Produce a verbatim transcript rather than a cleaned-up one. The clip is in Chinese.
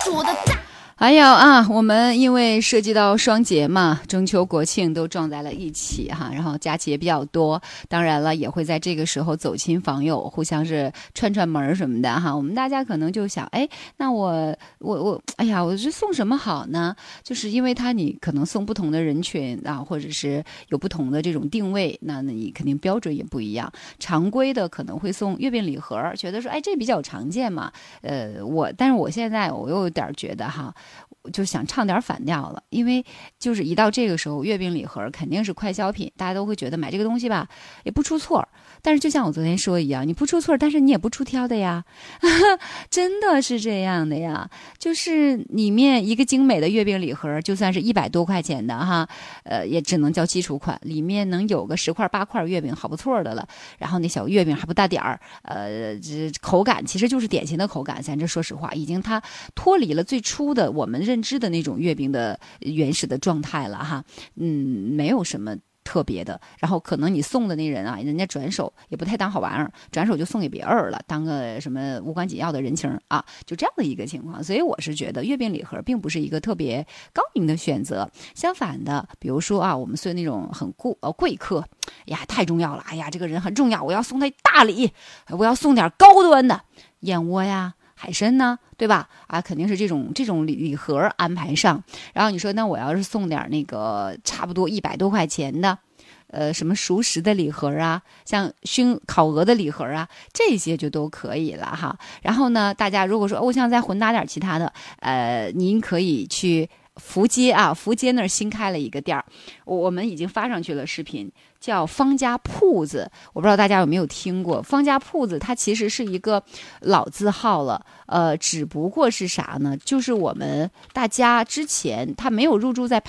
我的大。 还有啊，我们因为涉及到双节嘛，中秋国庆都撞在了一起哈，然后假期也比较多，当然了，也会在这个时候走亲访友，互相是串串门什么的哈。我们大家可能就想，哎，那我我我，哎呀，我是送什么好呢？就是因为它你可能送不同的人群啊，或者是有不同的这种定位，那你肯定标准也不一样。常规的可能会送月饼礼盒，觉得说，哎，这比较常见嘛。呃，我但是我现在我又有点觉得哈。就想唱点反调了，因为就是一到这个时候，月饼礼盒肯定是快消品，大家都会觉得买这个东西吧也不出错。但是就像我昨天说一样，你不出错，但是你也不出挑的呀，真的是这样的呀。就是里面一个精美的月饼礼盒，就算是一百多块钱的哈，呃，也只能叫基础款，里面能有个十块八块月饼，好不错的了。然后那小月饼还不大点儿，呃，这口感其实就是典型的口感，咱这说实话，已经它脱离了最初的我们认知的那种月饼的原始的状态了哈，嗯，没有什么特别的。然后可能你送的那人啊，人家转手也不太当好玩意儿，转手就送给别人了，当个什么无关紧要的人情啊，就这样的一个情况。所以我是觉得月饼礼盒并不是一个特别高明的选择。相反的，比如说啊，我们送那种很贵呃贵客，呀太重要了，哎呀这个人很重要，我要送他大礼，我要送点高端的燕窝呀。海参呢，对吧？啊，肯定是这种这种礼礼盒安排上。然后你说，那我要是送点那个差不多一百多块钱的，呃，什么熟食的礼盒啊，像熏烤鹅的礼盒啊，这些就都可以了哈。然后呢，大家如果说、哦、我想再混搭点其他的，呃，您可以去福街啊，福街那儿新开了一个店儿，我们已经发上去了视频。叫方家铺子，我不知道大家有没有听过。方家铺子它其实是一个老字号了，呃，只不过是啥呢？就是我们大家之前它没有入驻在